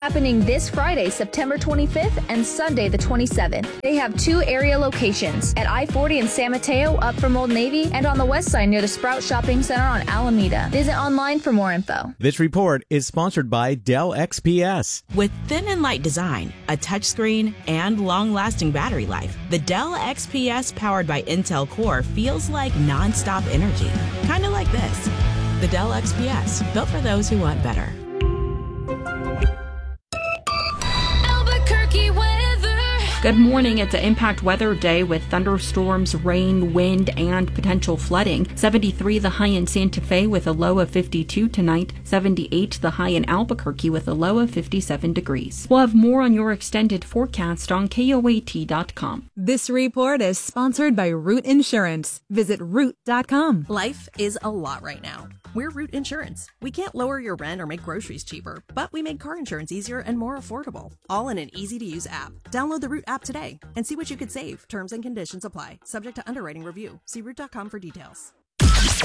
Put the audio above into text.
happening this Friday, September 25th and Sunday the 27th. They have 2 area locations at I-40 in San Mateo up from Old Navy and on the west side near the Sprout Shopping Center on Alameda. Visit online for more info. This report is sponsored by Dell XPS. With thin and light design, a touchscreen, and long-lasting battery life, the Dell XPS powered by Intel Core feels like non-stop energy. Kind of like this. The Dell XPS, built for those who want better. Good morning. It's an impact weather day with thunderstorms, rain, wind, and potential flooding. 73 the high in Santa Fe with a low of 52 tonight. 78 the high in Albuquerque with a low of 57 degrees. We'll have more on your extended forecast on KOAT.com. This report is sponsored by Root Insurance. Visit Root.com. Life is a lot right now. We're Root Insurance. We can't lower your rent or make groceries cheaper, but we make car insurance easier and more affordable, all in an easy-to-use app. Download the Root app today and see what you could save. Terms and conditions apply. Subject to underwriting review. See Root.com for details.